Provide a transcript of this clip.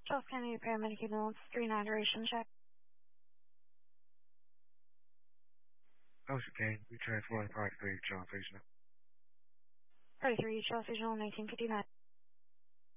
Charles Kennedy Paramedic Ambulance 39 duration check. Ocean King, we transfer 1 Park 3, Charles Regional. Party 3, Charles Regional 1959.